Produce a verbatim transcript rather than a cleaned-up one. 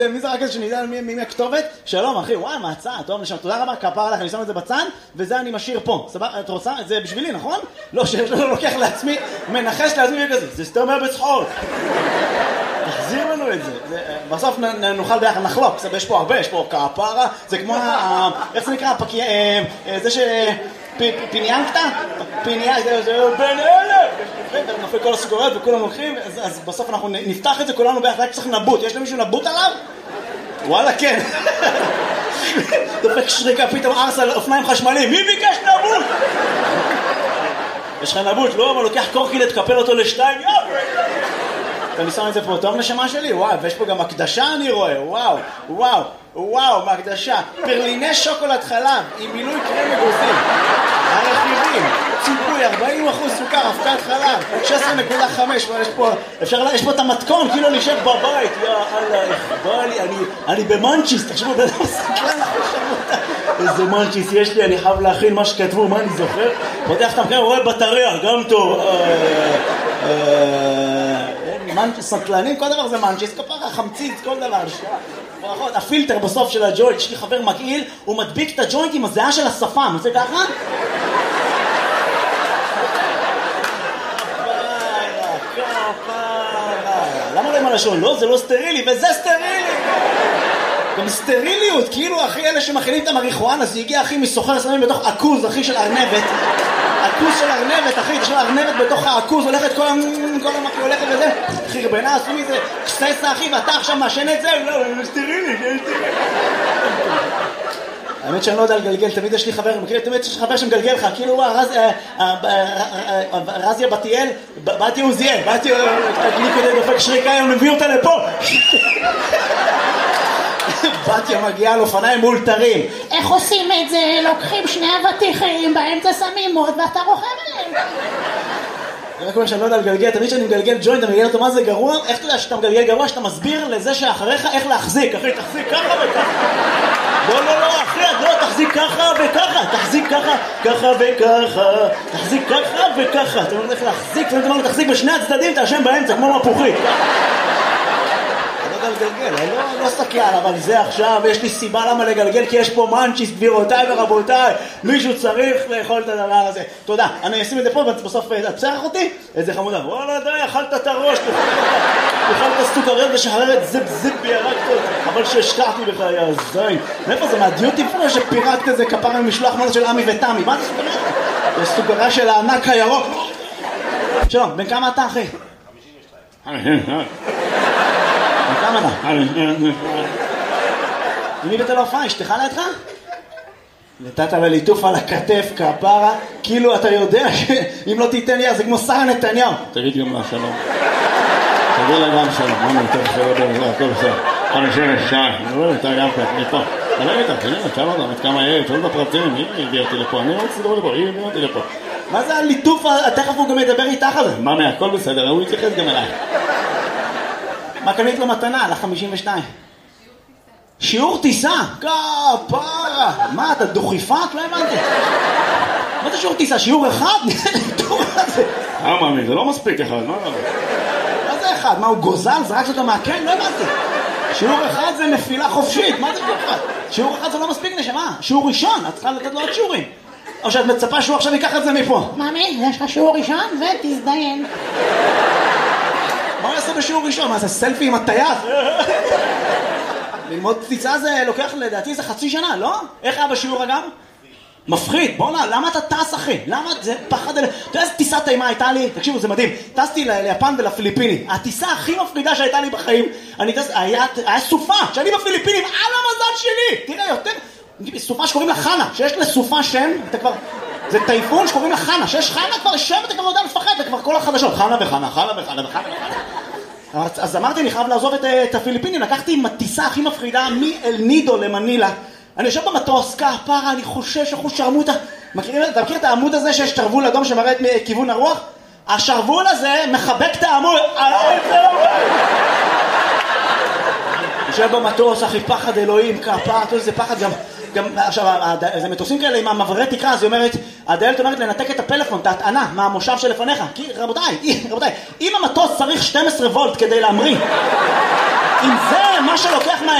מי זה רק איזה שנדע מי הכתובת? שלום אחי, וואי מהצעה, טוב נשמע, תודה רבה, כפר עליך, אני שם את זה בצד וזה אני משאיר פה, סבבה, את רוצה? זה בשבילי, נכון? לא, שלא לוקח לעצמי, מנחש לעצמי כזה, זה סתם היה בצחוק. תחזיר לנו את זה, בסוף נוכל ביחד, נחלוק, יש פה הרבה, יש פה כפרה, זה כמו, איך זה נקרא, זה ש... פיניאנקטה? פיניאנקטה, זה בין אלה! נופל כל הסוכריות וכולם לוקחים, אז בסוף אנחנו נפתח את זה כולנו ביחד, רק צריך נבוט, יש למישהו נבוט עליו? וואלה כן! דופק שריקה פתאום ארס על אופניים חשמליים, מי ביקש נבוט? יש לך נבוט, לא? אבל לוקח קורקילט, תקפל אותו לשתיים, יאו! אני שם את זה פה, טוב נשמה שלי, וואו, ויש פה גם הקדשה אני רואה, וואו, וואו, וואו, מהקדשה, פרליני שוקולד חלב, עם מילוי קרם אגוזים, הרכיבים, ציפוי, ארבעים אחוז סוכר, אבקת חלב, שש עשרה נקודה חמש, יש פה, אפשר, יש פה את המתכון, כאילו להישב בבית, יא אללה, בא לי, אני, אני במנצ'יס, תחשבו, בן אדם סקלן, איזה מנצ'יס יש לי, אני חייב להכין מה שכתבו, מה אני זוכר, פותח את המקרה, רואה בטריה, גם טוב, סטלנים, כל דבר זה מנצ'יס, כפרה, חמציץ, כל דבר, ברכות, הפילטר בסוף של הג'וינט, יש לי חבר מגעיל, הוא מדביק את הג'וינט עם הזיעה של השפם, זה ככה? כפרה, כפרה, למה לא עם הלשון? לא, זה לא סטרילי, וזה סטרילי! גם סטריליות, כאילו אחי אלה שמכינים את המריחואנה, זה הגיע אחי מסוחר סמים בתוך עכוז, אחי של ארנבת, עכוז של ארנבת, אחי, יש לו ארנבת בתוך העכוז, הולכת כל המקרה, הולכת וזה, חרבנה, עשו מזה, קססה אחי, ואתה עכשיו מאשן את זה, לא, זה סטרילי, זה סטרילי. האמת שאני לא יודע לגלגל, תמיד יש לי חבר, תמיד יש לי חבר שמגלגל לך, כאילו רזיה בתיאל, באתי עוזיאל, באתי לי כדי דופק שריקה, הם מביאו אותה לפה. בתיה מגיעה על אופניים מאולתרים. איך עושים את זה? לוקחים שני אבטיחים, באמצע שמים מוד ואתה רוכב עליהם. אני רק אומר שאני לא יודע לגלגל, תמיד שאני מגלגל ג'וינט, אתה מגלגל אותו מה זה גרוע? איך אתה יודע שאתה מגלגל גרוע? שאתה מסביר לזה שאחריך איך להחזיק. אחי, תחזיק ככה וככה. לא, לא, לא, אחי, לא, תחזיק ככה וככה. תחזיק ככה, ככה וככה. תחזיק ככה וככה. אתה אומר איך להחזיק, ואתה אומר תחזיק בשני הצדדים, תאשם באמצע, כמו מפוחית. לגלגל, אני לא, לא סקלן, אבל זה עכשיו, יש לי סיבה למה לגלגל, כי יש פה מנצ'יס, גבירותיי ורבותיי, מישהו צריך לאכול את הדבר הזה. תודה, אני אשים את זה פה, בסוף תצרח אותי, איזה חמודה, וואלה די, אכלת את הראש, תאכל את הסוכריות ושחררת זיפ זיפ בירקת, אבל שהשקעתי בך, יא זין. מאיפה זה, מהדיוטי פרו שפירקת את זה כפרה ממשלוח מנות של עמי ותמי, מה זה סוכריה? זה סוכריה של הענק הירוק. שלום, בן כמה אתה אחי? חמישים ושתיים. כמה אתה? מי בית הלהופעה? אשתך לידך? נתת לה ליטוף על הכתף, כפרה, כאילו אתה יודע שאם לא תיתן לי, זה כמו שרה נתניהו. תגיד גם לה שלום. תגיד לה גם שלום. מה נתן שלום בזה, הכל בסדר. חמישים ושתיים. אני רואה, אתה גם כאן, אני פה. תלך איתה, תגיד לה, תשאל אותה, כמה יהיה, תשאל את הפרטים, היא הביאה אותי לפה, אני לא רוצה לדבר לפה, היא הביאה אותי לפה. מה זה הליטוף? תכף הוא גם ידבר איתך על זה. מה, הכל בסדר, הוא יתייחס גם אליי. מה קנית לו מתנה על ה-חמישים ושתיים? שיעור טיסה? כפרה! מה, אתה דוכיפת? לא הבנתי. מה זה שיעור טיסה? שיעור אחד? אה, מאמי, זה לא מספיק אחד, מה? מה זה אחד? מה, הוא גוזל? זרק אותו מהקן? לא הבנתי. שיעור אחד זה נפילה חופשית, מה זה שיעור אחד? שיעור אחד זה לא מספיק נשמה, שיעור ראשון, את צריכה לתת לו עוד שיעורים. או שאת מצפה שהוא עכשיו ייקח את זה מפה. מאמי, יש לך שיעור ראשון ותזדיין. מה הוא יעשה בשיעור ראשון? מה זה סלפי עם הטייס? ללמוד טיסה זה לוקח לדעתי זה חצי שנה, לא? איך היה בשיעור אגב? מפחיד, בוא נע, למה אתה טס אחי? למה זה פחד אלה? אתה יודע איזה טיסת טיימה הייתה לי? תקשיבו, זה מדהים. טסתי ליפן ולפיליפינים. הטיסה הכי מפחידה שהייתה לי בחיים, אני טס, היה, היה סופה, שאני בפיליפינים, על המזל שלי! תראה, יותר, סופה שקוראים לה חנה, שיש לסופה שם, אתה כבר, זה טייפון שקוראים לה חנה, שיש חנה כבר שם, אתה כבר לא יודע לפחד, זה כבר כל החדשות, חנה וחנה, חנה וחנה וחנה וחנה. אז אמרתי, אני חייב לעזוב את, את הפיליפינים, לקחתי עם הטיסה הכי מפחידה מאל נידו למנילה. אני יושב במטוס, כפרה, אני חושש, אחוז שרמוטה. מכירים, אתה מכיר את העמוד הזה שיש שרוול אדום שמראה את כיוון הרוח? השרוול הזה מחבק את העמוד. יושב במטוס, אחי, פחד אלוהים, כפרה, זה פחד גם... גם עכשיו, זה מטוסים כאלה עם המעברי תקרה, אז היא אומרת, הדיילת אומרת לנתק את הפלאפון, את ההטענה, מהמושב שלפניך. כי רבותיי, רבותיי, אם המטוס צריך שתים עשרה וולט כדי להמריא, אם זה מה שלוקח מה...